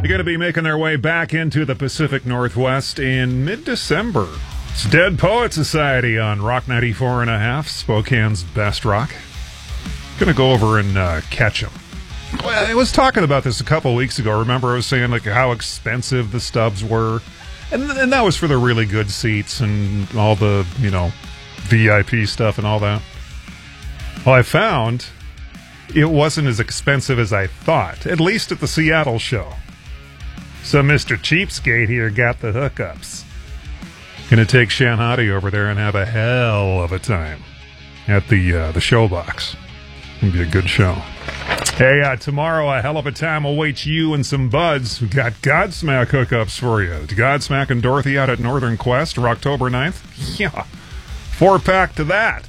They're going to be making their way back into the Pacific Northwest in mid-December. It's Dead Poet Society on Rock 94.5, Spokane's best rock. Going to go over and catch them. Well, I was talking about this a couple weeks ago. Remember I was saying like how expensive the stubs were? And that was for the really good seats and all the, VIP stuff and all that. Well, I found it wasn't as expensive as I thought, at least at the Seattle show. So Mr. Cheapskate here got the hookups. Gonna take Shanhati over there and have a hell of a time at the Showbox. Gonna be a good show. Hey, tomorrow a hell of a time awaits you and some buds. We got Godsmack hookups for you. Godsmack and Dorothy out at Northern Quest, or October 9th. Yeah, 4-pack to that.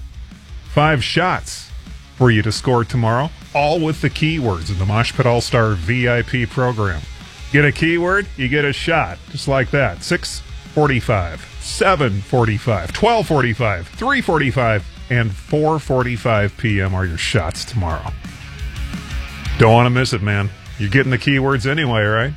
5 shots for you to score tomorrow, all with the keywords in the Mosh Pit All-Star VIP program. Get a keyword, you get a shot, just like that. 6:45, 7:45, 12:45, 3:45, and 4:45 p.m. are your shots tomorrow. Don't want to miss it, man. You're getting the keywords anyway, right?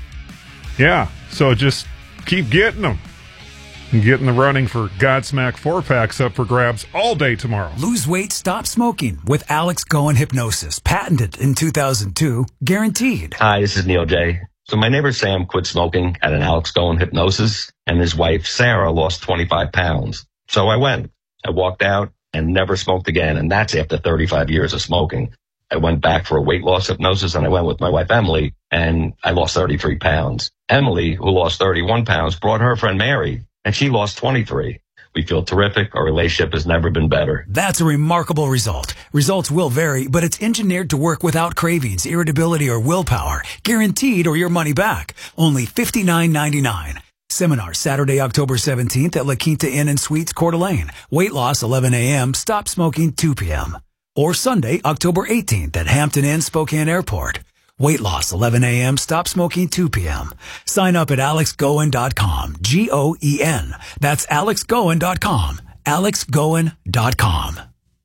Yeah, so just keep getting them. And get in the running for Godsmack 4-packs up for grabs all day tomorrow. Lose weight, stop smoking with Alex Goen Hypnosis. Patented in 2002. Guaranteed. Hi, this is Neil J. So my neighbor Sam quit smoking at an Alex Goen Hypnosis, and his wife Sarah lost 25 pounds. So I went. I walked out and never smoked again, and that's after 35 years of smoking. I went back for a weight loss hypnosis, and I went with my wife Emily, and I lost 33 pounds. Emily, who lost 31 pounds, brought her friend Mary, and she lost 23. We feel terrific. Our relationship has never been better. That's a remarkable result. Results will vary, but it's engineered to work without cravings, irritability, or willpower. Guaranteed or your money back. Only $59.99. Seminar Saturday, October 17th at La Quinta Inn and Suites, Coeur d'Alene. Weight loss 11 a.m., stop smoking 2 p.m. Or Sunday, October 18th at Hampton Inn, Spokane Airport. Weight loss 11 a.m., stop smoking 2 p.m. Sign up at alexgoen.com. G-O-E-N. That's alexgoen.com. alexgoen.com.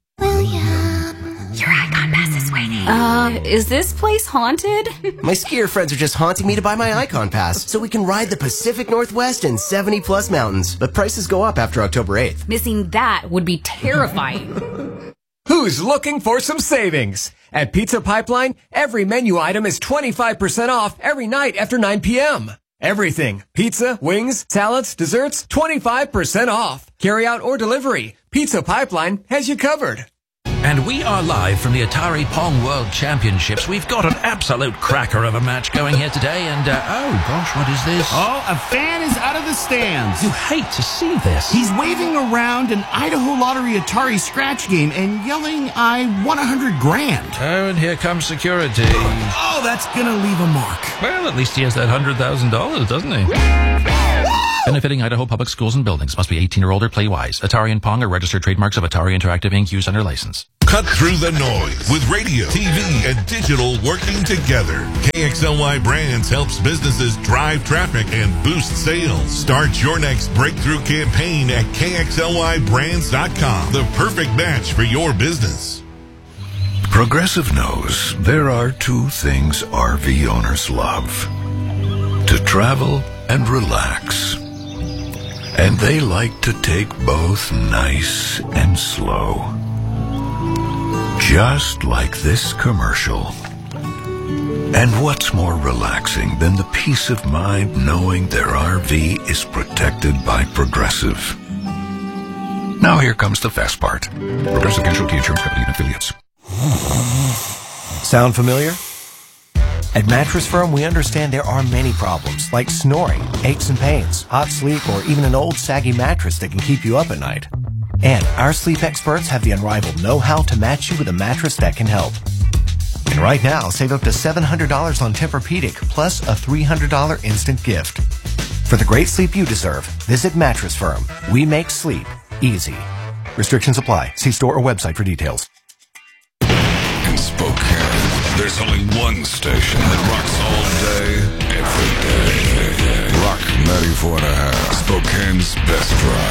William, your Icon Pass is waiting. Is this place haunted? My skier friends are just haunting me to buy my Icon Pass so we can ride the Pacific Northwest and 70-plus mountains. But prices go up after October 8th. Missing that would be terrifying. Who's looking for some savings? At Pizza Pipeline, every menu item is 25% off every night after 9 p.m. Everything. Pizza, wings, salads, desserts, 25% off. Carry out or delivery. Pizza Pipeline has you covered. And we are live from the Atari Pong World Championships. We've got an absolute cracker of a match going here today, and oh gosh, what is this? Oh, a fan is out of the stands. You hate to see this. He's waving around an Idaho Lottery Atari scratch game and yelling, "I won $100,000." Oh, and here comes security. Oh, that's gonna leave a mark. Well, at least he has that $100,000, doesn't he? Benefiting Idaho Public Schools and Buildings. Must be 18 or older. Play wise. Atari and Pong are registered trademarks of Atari Interactive Inc. Used under license. Cut through the noise with radio, TV, and digital working together. KXLY Brands helps businesses drive traffic and boost sales. Start your next breakthrough campaign at KXLYBrands.com. The perfect match for your business. Progressive knows there are 2 things RV owners love: to travel and relax. And they like to take both nice and slow. Just like this commercial. And what's more relaxing than the peace of mind knowing their RV is protected by Progressive? Now here comes the fast part. Progressive Casualty Insurance Company and Affiliates. Sound familiar? At Mattress Firm, we understand there are many problems, like snoring, aches and pains, hot sleep, or even an old saggy mattress that can keep you up at night. And our sleep experts have the unrivaled know-how to match you with a mattress that can help. And right now, save up to $700 on Tempur-Pedic, plus a $300 instant gift. For the great sleep you deserve, visit Mattress Firm. We make sleep easy. Restrictions apply. See store or website for details. In Spokane, there's only one station that rocks all day, every day. Rock 94.5. Spokane's best rock.